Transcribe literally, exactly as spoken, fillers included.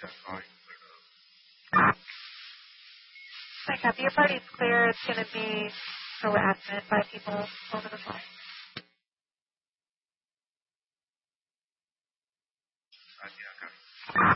Hi, Kathy. Your party's clear. It's going to be harassment by people over the phone.